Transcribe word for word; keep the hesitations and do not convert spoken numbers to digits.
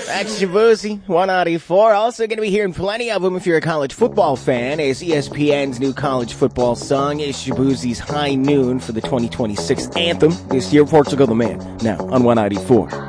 Max Shabuzi, one ninety-four. Also going to be hearing plenty of them if you're a college football fan, as E S P N's new college football song is Shabuzi's High Noon for the twenty twenty-six anthem. This year, Portugal the Man, now on one ninety-four.